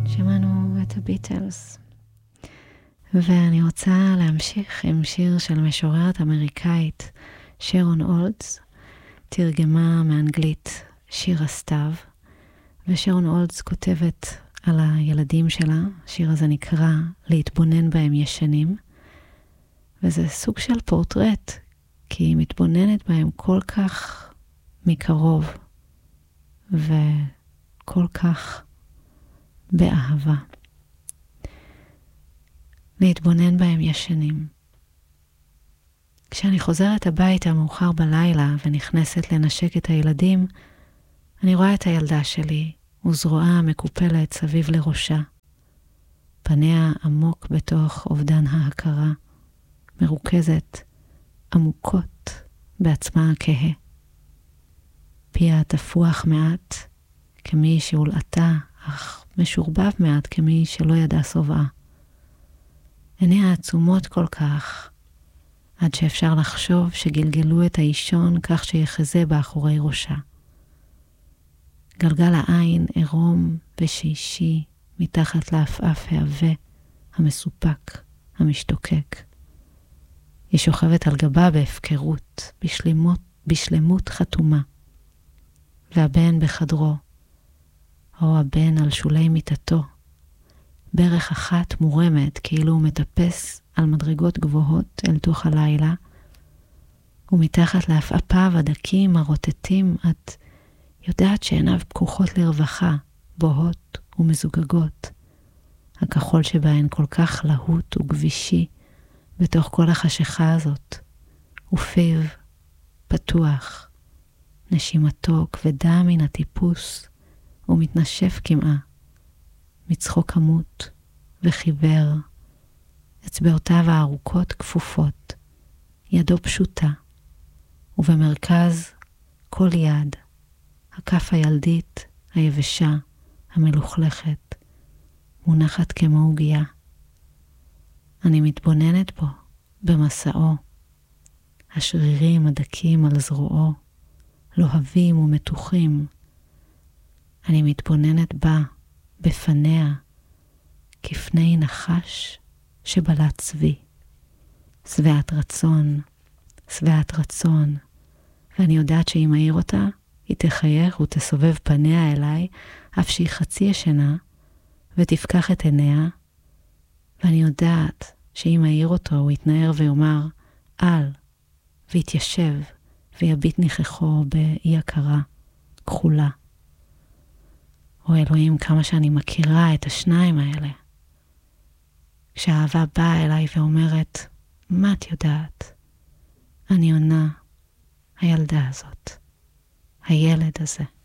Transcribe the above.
שמענו את הביטלס. ואני רוצה להמשיך עם שיר של משוררת אמריקאית, שרון אולדס, תרגמה מאנגלית שיר הסתיו, ושרון אולדס כותבת על הילדים שלה, השיר הזה נקרא להתבונן בהם ישנים, וזה סוג של פורטרט, כי היא מתבוננת בהם כל כך מקרוב, וכל כך באהבה. להתבונן בהם ישנים. כשאני חוזרת הביתה מאוחר בלילה ונכנסת לנשק את הילדים, אני רואה את הילדה שלי וזרועה מקופלת סביב לראשה. פניה עמוק בתוך אובדן ההכרה, מרוכזת עמוקות בעצמה הכהה. פיה תפוח מעט כמי שהולעתה, אך משורבב מעט כמי שלא ידע סובעה. עיניה עצומות כל כך, עד שאפשר לחשוב שגלגלו את האישון כך שיחזה באחורי ראשה. גלגל העין עירום ושישי מתחת לאפאף העווה, המסופק, המשתוקק. היא שוכבת על גבה בהפקרות, בשלמות חתומה. והבן בחדרו, או הבן על שולי מיטתו, ברך אחת מורמת כאילו הוא מטפס על מדרגות גבוהות אל תוך הלילה, ומתחת לאפאפיו הדקים הרוטטים את יודעת שעיניו פקוחות לרווחה, בוהות ומזוגגות. הכחול שבהן כל כך להוט וגבישי בתוך כל החשיכה הזאת, ופיו פתוח, נשימתו כבדה מן הטיפוס ומתנשף כמעה, מצחוק עמות וחיוור, אצבעותיו הארוכות כפופות, ידו פשוטה, ובמרכז כל יד, הכף הילדית, היבשה, המלוכלכת, מונחת כמו עוגיה. אני מתבוננת בו, במסעו, השרירים הדקים על זרועו, לוהבים ומתוחים. אני מתבוננת בה, בפניה, כפני נחש שבלט צבי. שבעת רצון, שבעת רצון, ואני יודעת שאם אעיר אותה, היא תחייך ותסובב פניה אליי, אף שהיא חצי ישנה, ותפקח את עיניה, ואני יודעת שאם אעיר אותו, הוא יתנער ויאמר, על, ויתיישב, ויביט ניחכו באי הכרה, כחולה. או אלוהים, כמה שאני מכירה את השניים האלה. כשהאהבה באה אליי ואומרת, מה את יודעת? אני עונה, הילדה הזאת, הילד הזה.